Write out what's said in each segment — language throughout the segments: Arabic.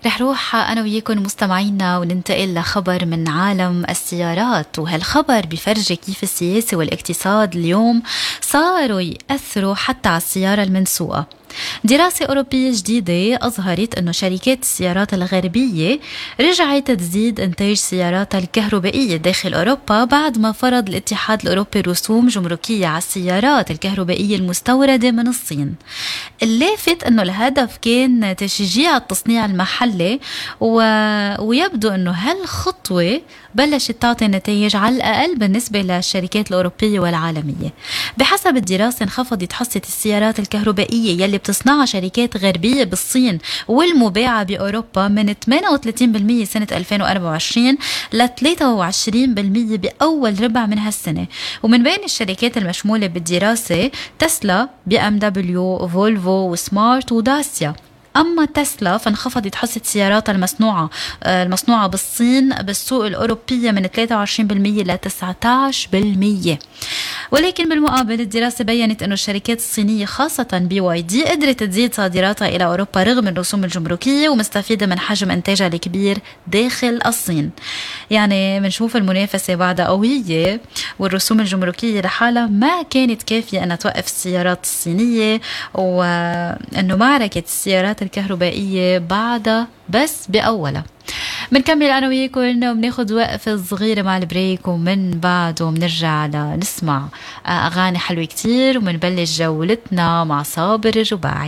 رح روح أنا وياكم مستمعينا وننتقل لخبر من عالم السيارات، وهالخبر بيفرجي كيف السياسة والاقتصاد اليوم صاروا يأثروا حتى على السيارة المنسوقة. دراسة أوروبية جديدة أظهرت أنه شركات السيارات الغربية رجعت تزيد إنتاج السيارات الكهربائية داخل أوروبا بعد ما فرض الاتحاد الأوروبي رسوم جمركية على السيارات الكهربائية المستوردة من الصين. اللافت أنه الهدف كان تشجيع التصنيع المحلي ويبدو أنه هالخطوة بلشت تعطي نتائج على الأقل بالنسبة للشركات الأوروبية والعالمية. بحسب الدراسة انخفضت حصة السيارات الكهربائية يلي بتصنعها شركات غربية بالصين والمباعة بأوروبا من 38% سنة 2024 ل 23% بأول ربع من هالسنة. ومن بين الشركات المشمولة بالدراسة تسلا، BMW، فولفو وسمارت وداسيا. أما تسلا فانخفضت حصة السيارات المصنوعة بالصين بالسوق الأوروبية من 23% ل 19%. ولكن بالمقابل الدراسة بيّنت أن الشركات الصينية خاصة BYD قدرت تزيد صادراتها إلى أوروبا رغم الرسوم الجمركية ومستفيدة من حجم إنتاجها الكبير داخل الصين. يعني منشوف المنافسة بعدها قوية والرسوم الجمركية لحالها ما كانت كافية أن توقف السيارات الصينية، وأنه معركة السيارات الكهربائية بعدها بس بأولها. منكمل أنا وياكم وبناخد وقفة صغيرة مع البريك، ومن بعده بنرجع لنسمع أغاني حلوة كتير ومنبلش جولتنا مع صابر الرباعي.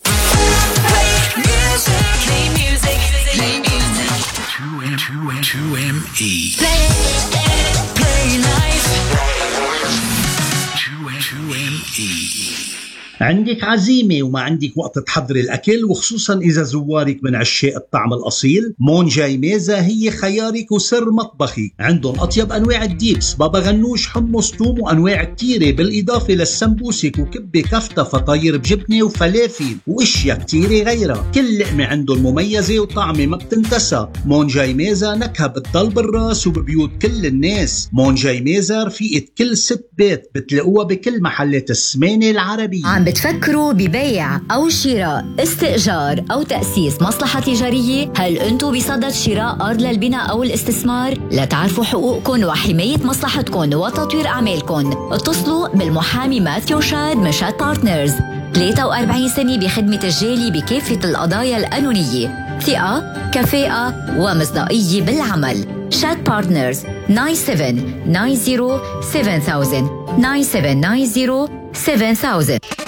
عندك عزيمة وما عندك وقت تحضري الأكل، وخصوصا إذا زوارك من عشاق الطعم الأصيل، مونجاي ميزة هي خيارك وسر مطبخك. عندهم أطيب أنواع الديبس، بابا غنوش، حمص، توم وأنواع كتيرة، بالإضافة للسمبوسك وكبة كفتة فطاير بجبنة وفلافل وإشياء كتيرة غيرها. كل لقمة عندهم مميزة وطعمة ما بتنتسى. مونجاي ميزة نكهة بتضل بالراس وببيوت كل الناس. مونجاي ميزة رفيقة كل ست بيت، بتلاقوها بكل محلات السمانة العربية. بتفكروا ببيع أو شراء، استئجار أو تأسيس مصلحة تجارية؟ هل أنتوا بصدد شراء أرض للبناء أو الاستثمار؟ لتعرفوا حقوقكم وحماية مصلحتكم وتطوير أعمالكم، اتصلوا بالمحامي ماثيو شاد من شاد بارتنرز. 43 سنة بخدمة الجالي بكافة القضايا القانونية، ثقة، كفاءة ومصداقية بالعمل. شاد بارتنرز 9790 7000 9790 7000.